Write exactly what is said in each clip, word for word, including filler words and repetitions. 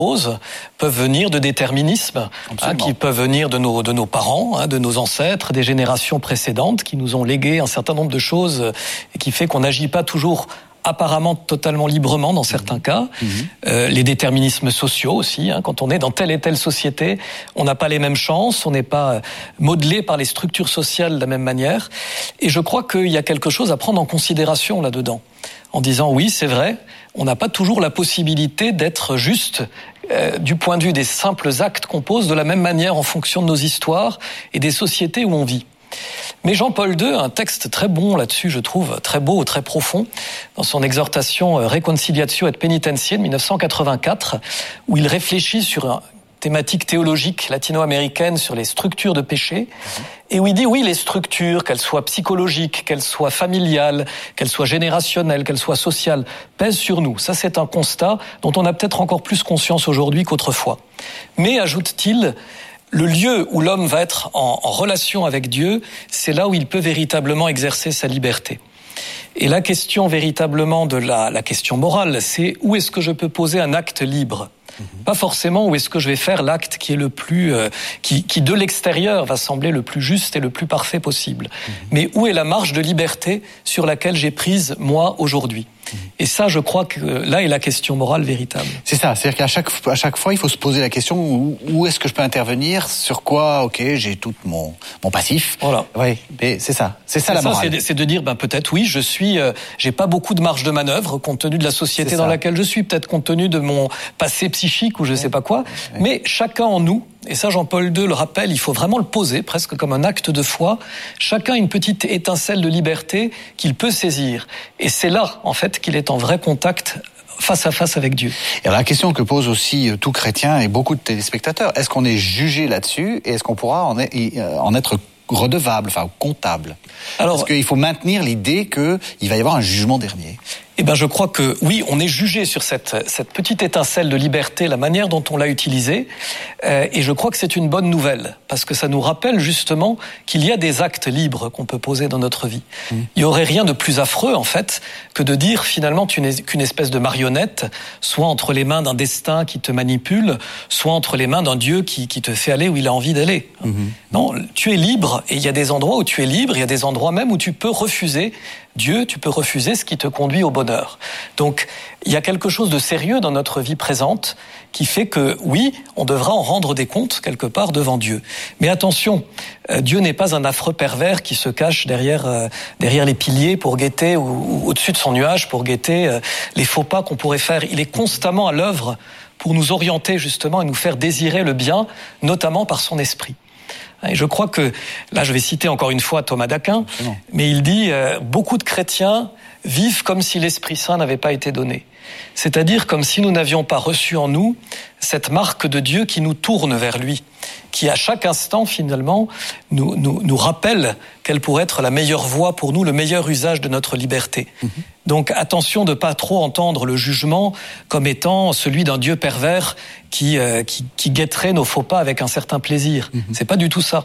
peuvent venir de déterminisme, hein, qui peuvent venir de nos, de nos parents, hein, de nos ancêtres, des générations précédentes qui nous ont légué un certain nombre de choses et qui fait qu'on n'agit pas toujours apparemment totalement librement dans certains mmh. cas. Mmh. Euh, les déterminismes sociaux aussi, hein, quand on est dans telle et telle société, on n'a pas les mêmes chances, on n'est pas modelé par les structures sociales de la même manière. Et je crois qu'il y a quelque chose à prendre en considération là-dedans, en disant oui, c'est vrai, on n'a pas toujours la possibilité d'être juste euh, du point de vue des simples actes qu'on pose de la même manière en fonction de nos histoires et des sociétés où on vit. Mais Jean-Paul deux a un texte très bon là-dessus, je trouve, très beau, très profond, dans son exhortation Reconciliatio et Penitentiae de dix-neuf cent quatre-vingt-quatre, où il réfléchit sur une thématique théologique latino-américaine sur les structures de péché, et où il dit oui, les structures, qu'elles soient psychologiques, qu'elles soient familiales, qu'elles soient générationnelles, qu'elles soient sociales, pèsent sur nous. Ça, c'est un constat dont on a peut-être encore plus conscience aujourd'hui qu'autrefois. Mais, ajoute-t-il, le lieu où l'homme va être en, en relation avec Dieu, c'est là où il peut véritablement exercer sa liberté. Et la question véritablement de la, la question morale, c'est où est-ce que je peux poser un acte libre ? Mmh. Pas forcément où est-ce que je vais faire l'acte qui est le plus, euh, qui, qui de l'extérieur va sembler le plus juste et le plus parfait possible. Mmh. Mais où est la marge de liberté sur laquelle j'ai prise moi aujourd'hui ? Et ça, je crois que là est la question morale véritable. C'est ça, c'est-à-dire qu'à chaque, à chaque fois, il faut se poser la question où, où est-ce que je peux intervenir, sur quoi, ok, j'ai tout mon, mon passif. Voilà. Oui, mais c'est ça, c'est ça c'est la ça, morale. C'est, c'est de dire, ben peut-être oui, je suis, euh, j'ai pas beaucoup de marge de manœuvre compte tenu de la société dans laquelle je suis, peut-être compte tenu de mon passé psychique ou je sais pas quoi. Oui. Mais chacun en nous. Et ça, Jean-Paul deux le rappelle, il faut vraiment le poser, presque comme un acte de foi. Chacun a une petite étincelle de liberté qu'il peut saisir. Et c'est là, en fait, qu'il est en vrai contact face à face avec Dieu. Et alors la question que pose aussi tout chrétien et beaucoup de téléspectateurs, est-ce qu'on est jugé là-dessus et est-ce qu'on pourra en être redevable, enfin comptable ? Alors, parce qu'il faut maintenir l'idée qu'il va y avoir un jugement dernier. Eh ben, je crois que oui, on est jugé sur cette, cette petite étincelle de liberté, la manière dont on l'a utilisée, euh, et je crois que c'est une bonne nouvelle, parce que ça nous rappelle justement qu'il y a des actes libres qu'on peut poser dans notre vie. Mmh. Il n'y aurait rien de plus affreux, en fait, que de dire finalement tu n'es qu'une espèce de marionnette, soit entre les mains d'un destin qui te manipule, soit entre les mains d'un Dieu qui, qui te fait aller où il a envie d'aller. Mmh. Non, tu es libre, et il y a des endroits où tu es libre, il y a des endroits même où tu peux refuser Dieu, tu peux refuser ce qui te conduit au bonheur. Donc, il y a quelque chose de sérieux dans notre vie présente qui fait que, oui, on devra en rendre des comptes quelque part devant Dieu. Mais attention, euh, Dieu n'est pas un affreux pervers qui se cache derrière euh, derrière les piliers pour guetter, ou, ou au-dessus de son nuage pour guetter euh, les faux pas qu'on pourrait faire. Il est constamment à l'œuvre pour nous orienter justement et nous faire désirer le bien, notamment par son esprit. Et je crois que, là je vais citer encore une fois Thomas d'Aquin, mais il dit euh, « Beaucoup de chrétiens vivent comme si l'Esprit Saint n'avait pas été donné ». C'est-à-dire comme si nous n'avions pas reçu en nous cette marque de Dieu qui nous tourne vers lui, qui à chaque instant finalement nous, nous, nous rappelle quelle pourrait être la meilleure voie pour nous, le meilleur usage de notre liberté. Mmh. Donc attention de ne pas trop entendre le jugement comme étant celui d'un Dieu pervers qui, euh, qui, qui guetterait nos faux pas avec un certain plaisir. Mmh. C'est pas du tout ça.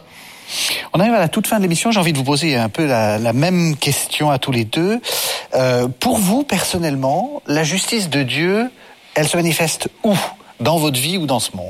On arrive à la toute fin de l'émission, j'ai envie de vous poser un peu la, la même question à tous les deux. Euh, pour vous, personnellement, la justice de Dieu, elle se manifeste où ? Dans votre vie ou dans ce monde ?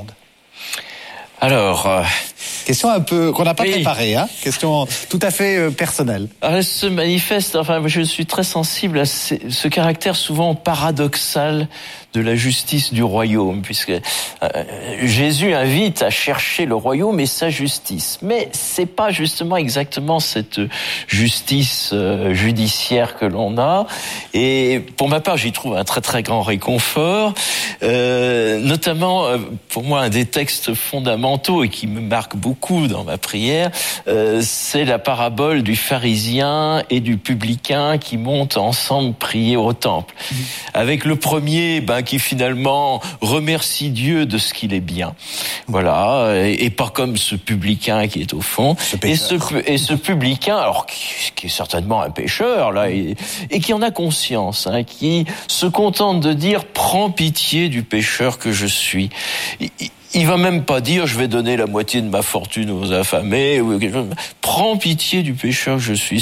Alors... Euh... Question un peu qu'on n'a pas oui. préparée, hein. Question tout à fait euh, personnelle. Alors, elle se manifeste. Enfin, je suis très sensible à ce, ce caractère souvent paradoxal de la justice du royaume, puisque euh, Jésus invite à chercher le royaume et sa justice. Mais c'est pas justement exactement cette justice euh, judiciaire que l'on a. Et pour ma part, j'y trouve un très très grand réconfort, euh, notamment euh, pour moi un des textes fondamentaux et qui me marque beaucoup dans ma prière, euh, c'est la parabole du pharisien et du publicain qui montent ensemble prier au temple. Mmh. Avec le premier, ben, qui finalement remercie Dieu de ce qu'il est bien. Voilà, et, et pas comme ce publicain qui est au fond. Ce et, ce, et ce publicain, alors qui, qui est certainement un pécheur, là, et, et qui en a conscience, hein, qui se contente de dire « Prends pitié du pécheur que je suis ». Il va même pas dire je vais donner la moitié de ma fortune aux affamés ou quelque chose. Prends pitié du pécheur que je suis. C'est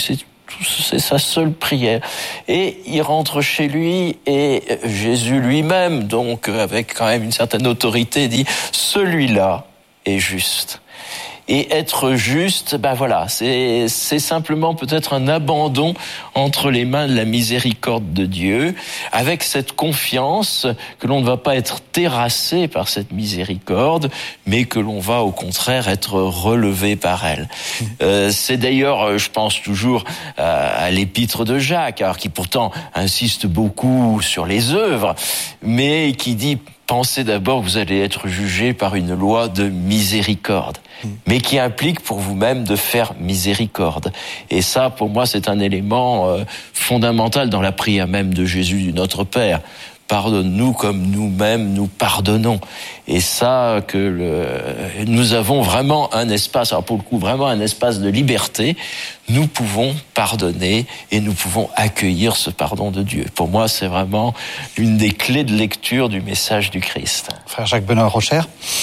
C'est sa seule prière. Et il rentre chez lui et Jésus lui-même, donc avec quand même une certaine autorité, dit « Celui-là est juste ». Et être juste, ben voilà, c'est, c'est simplement peut-être un abandon entre les mains de la miséricorde de Dieu, avec cette confiance que l'on ne va pas être terrassé par cette miséricorde, mais que l'on va au contraire être relevé par elle. Euh, c'est d'ailleurs, je pense toujours à, à l'épître de Jacques, alors qui pourtant insiste beaucoup sur les œuvres, mais qui dit « Pensez d'abord que vous allez être jugé par une loi de miséricorde », mais qui implique pour vous-même de faire miséricorde. Et ça, pour moi, c'est un élément euh, fondamental dans la prière même de Jésus du Notre Père. Pardonne-nous comme nous-mêmes nous pardonnons. Et ça, que le, nous avons vraiment un espace, alors pour le coup, vraiment un espace de liberté. Nous pouvons pardonner et nous pouvons accueillir ce pardon de Dieu. Pour moi, c'est vraiment une des clés de lecture du message du Christ. Frère Jacques-Benoît Rocher.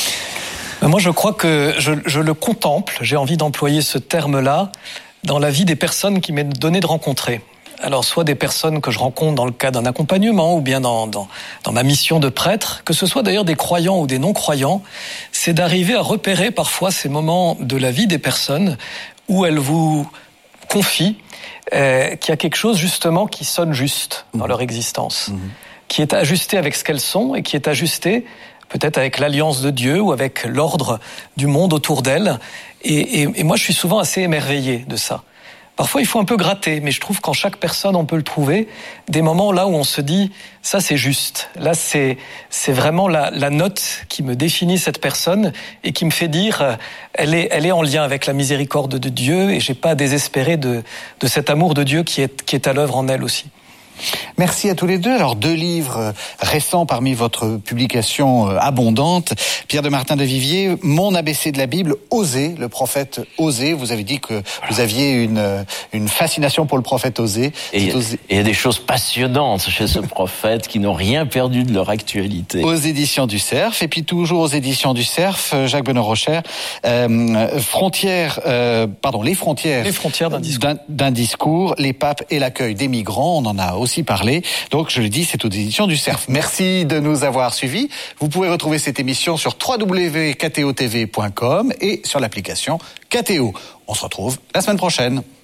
Moi, je crois que je, je le contemple, j'ai envie d'employer ce terme-là, dans la vie des personnes qui m'est donné de rencontrer. Alors, soit des personnes que je rencontre dans le cadre d'un accompagnement ou bien dans, dans, dans ma mission de prêtre, que ce soit d'ailleurs des croyants ou des non-croyants, c'est d'arriver à repérer parfois ces moments de la vie des personnes où elles vous confient euh, qu'il y a quelque chose justement qui sonne juste dans mmh. leur existence, mmh. qui est ajusté avec ce qu'elles sont et qui est ajusté peut-être avec l'alliance de Dieu ou avec l'ordre du monde autour d'elles. Et, et, et moi, je suis souvent assez émerveillé de ça. Parfois, il faut un peu gratter, mais je trouve qu'en chaque personne, on peut le trouver, des moments là où on se dit « ça, c'est juste ». Là, c'est, c'est vraiment la, la note qui me définit cette personne et qui me fait dire « elle est, elle est en lien avec la miséricorde de Dieu et j'ai pas à désespérer de, de cet amour de Dieu qui est, qui est à l'œuvre en elle aussi ». Merci à tous les deux. Alors, deux livres récents parmi votre publication abondante. Pierre de Martin de Vivier, Mon A B C de la Bible, Osée, le prophète Osée. Vous avez dit que vous aviez une, une fascination pour le prophète Osée. Et il y a des choses passionnantes chez ce prophète qui n'ont rien perdu de leur actualité. Aux éditions du Cerf. Et puis toujours aux éditions du Cerf, Jacques-Benoît Rocher, euh, Frontières, euh, pardon, les frontières, les frontières d'un discours. D'un, d'un discours, les papes et l'accueil des migrants. On en a aussi parlé. Donc, je le dis, c'est aux éditions du Cerf. Merci de nous avoir suivis. Vous pouvez retrouver cette émission sur w w w point k t o t v point com et sur l'application K T O. On se retrouve la semaine prochaine.